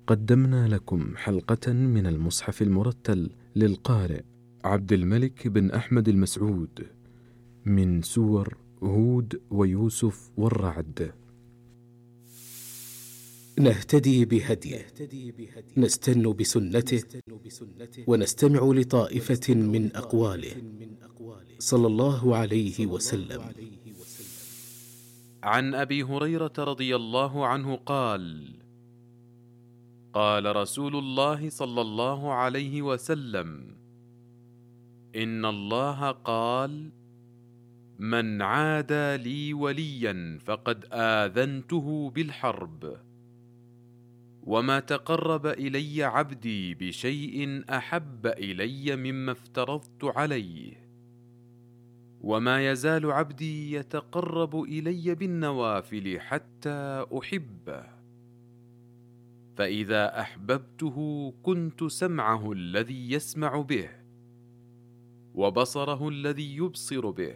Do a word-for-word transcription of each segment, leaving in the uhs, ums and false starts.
قدمنا لكم حلقة من المصحف المرتل للقارئ عبد الملك بن أحمد المسعود من سور هود ويوسف والرعد. نهتدي بهديه، نستن بسنته، ونستمع لطائفة من أقواله صلى الله عليه وسلم. عن أبي هريرة رضي الله عنه قال: قال رسول الله صلى الله عليه وسلم: إن الله قال: من عادى لي وليا فقد آذنته بالحرب، وما تقرب إلي عبدي بشيء أحب إلي مما افترضت عليه، وما يزال عبدي يتقرب إلي بالنوافل حتى أحبه، فإذا أحببته كنت سمعه الذي يسمع به، وبصره الذي يبصر به،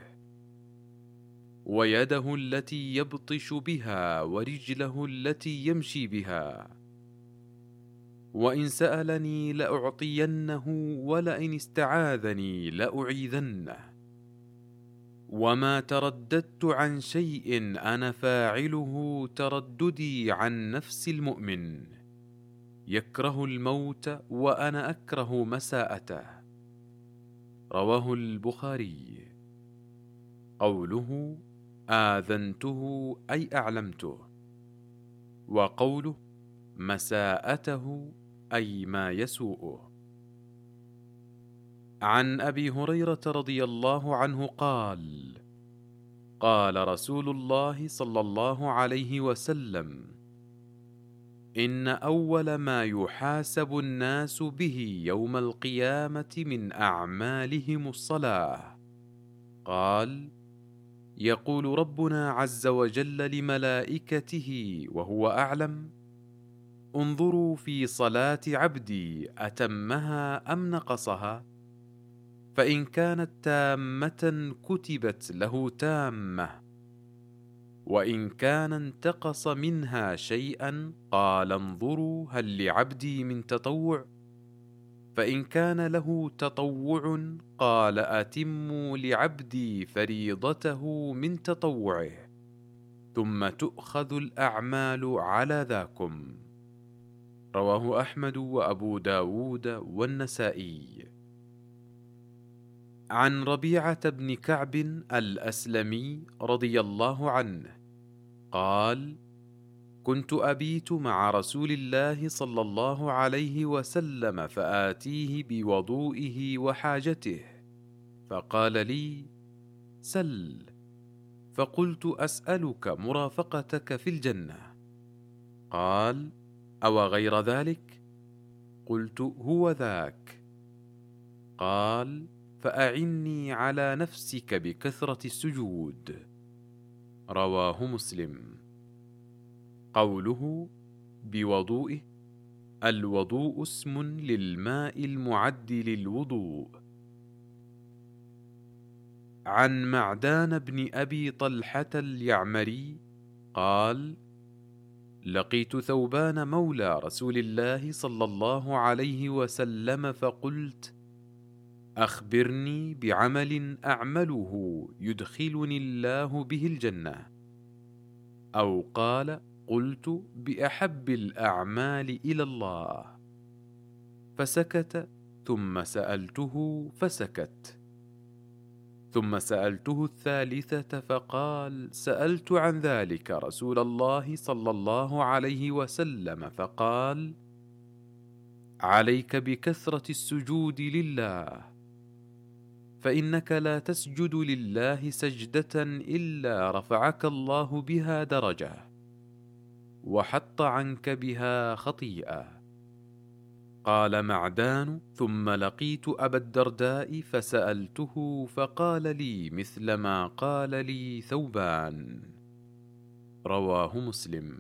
ويده التي يبطش بها، ورجله التي يمشي بها. وإن سألني لأعطينه، ولئن استعاذني لأعيذنه. وما ترددت عن شيء أنا فاعله ترددي عن نفس المؤمن، يكره الموت وأنا أكره مساءته. رواه البخاري. قوله آذنته أي أعلمته، وقوله مساءته أي ما يسوءه. عن أبي هريرة رضي الله عنه قال: قال رسول الله صلى الله عليه وسلم: إن أول ما يحاسب الناس به يوم القيامة من أعمالهم الصلاة. قال: يقول ربنا عز وجل لملائكته وهو أعلم: انظروا في صلاة عبدي أتمها أم نقصها، فإن كانت تامة كتبت له تامة، وإن كان انتقص منها شيئا قال انظروا هل لعبدي من تطوع، فإن كان له تطوع قال أتموا لعبدي فريضته من تطوعه، ثم تؤخذ الأعمال على ذاكم. رواه أحمد وأبو داود والنسائي. عن ربيعة بن كعب الأسلمي رضي الله عنه قال: كنت أبيت مع رسول الله صلى الله عليه وسلم فآتيه بوضوئه وحاجته، فقال لي: سل. فقلت: أسألك مرافقتك في الجنة. قال: أو غير ذلك؟ قلت: هو ذاك. قال: فأعني على نفسك بكثرة السجود. رواه مسلم. قوله بوضوئه: الوضوء اسم للماء المعد للوضوء. عن معدان بن أبي طلحة اليعمري قال: لقيت ثوبان مولى رسول الله صلى الله عليه وسلم فقلت: أخبرني بعمل أعمله يدخلني الله به الجنة. أو قال: قلت: بأحب الأعمال إلى الله. فسكت، ثم سألته فسكت، ثم سألته الثالثة فقال: سألت عن ذلك رسول الله صلى الله عليه وسلم فقال: عليك بكثرة السجود لله، فإنك لا تسجد لله سجدة إلا رفعك الله بها درجة، وحط عنك بها خطيئة. قال معدان: ثم لقيت أبا الدرداء فسألته فقال لي مثل ما قال لي ثوبان. رواه مسلم.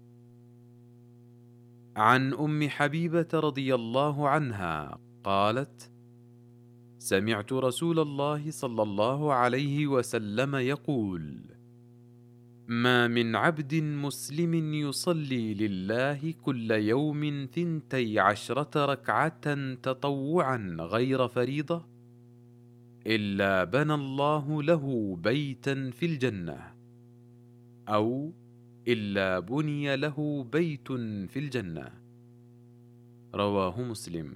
عن أم حبيبة رضي الله عنها قالت: سمعت رسول الله صلى الله عليه وسلم يقول: ما من عبد مسلم يصلي لله كل يوم ثنتي عشرة ركعة تطوعا غير فريضة إلا بنى الله له بيتا في الجنة، أو إلا بني له بيت في الجنة. رواه مسلم.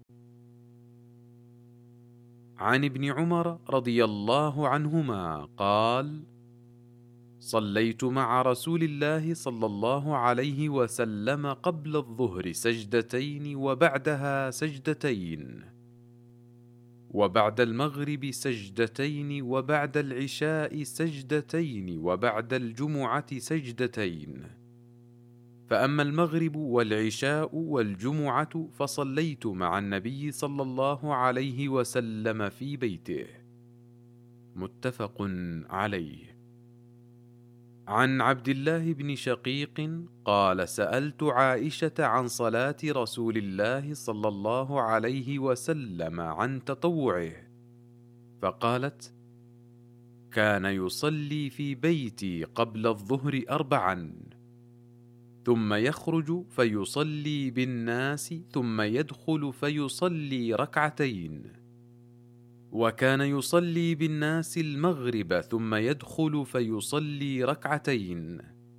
عن ابن عمر رضي الله عنهما قال: صليت مع رسول الله صلى الله عليه وسلم قبل الظهر سجدتين وبعدها سجدتين، وبعد المغرب سجدتين، وبعد العشاء سجدتين، وبعد الجمعة سجدتين. فأما المغرب والعشاء والجمعة فصليت مع النبي صلى الله عليه وسلم في بيته. متفق عليه. عن عبد الله بن شقيق قال: سألت عائشة عن صلاة رسول الله صلى الله عليه وسلم عن تطوعه، فقالت: كان يصلي في بيتي قبل الظهر أربعا، ثم يخرج فيصلي بالناس، ثم يدخل فيصلي ركعتين، وكان يصلي بالناس المغرب ثم يدخل فيصلي ركعتين،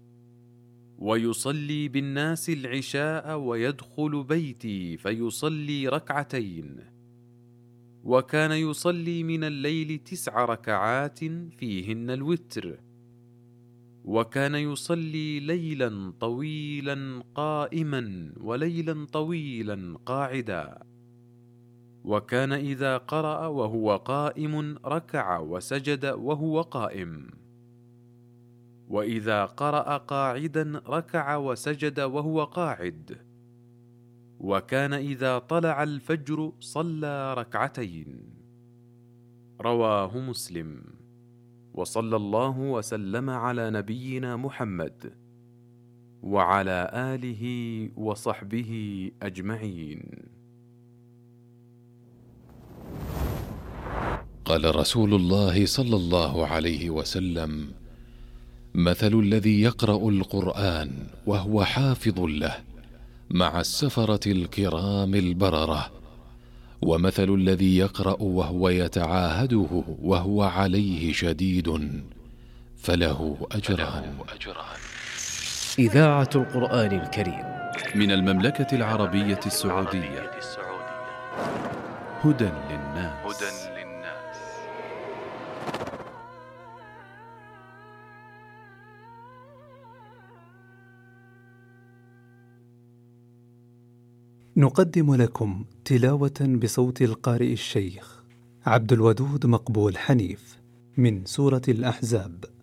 ويصلي بالناس العشاء ويدخل بيتي فيصلي ركعتين، وكان يصلي من الليل تسع ركعات فيهن الوتر، وكان يصلي ليلا طويلا قائما وليلا طويلا قاعدا، وكان إذا قرأ وهو قائم ركع وسجد وهو قائم، وإذا قرأ قاعدا ركع وسجد وهو قاعد، وكان إذا طلع الفجر صلى ركعتين. رواه مسلم. وصلى الله وسلم على نبينا محمد وعلى آله وصحبه أجمعين. قال رسول الله صلى الله عليه وسلم: مثل الذي يقرأ القرآن وهو حافظ له مع السفرة الكرام البررة، ومثل الذي يقرأ وهو يتعاهده وهو عليه شديد فله أجران. إذاعة القرآن الكريم من المملكة العربية السعودية. هدى للناس. نقدم لكم تلاوة بصوت القارئ الشيخ عبد الودود مقبول حنيف من سورة الأحزاب.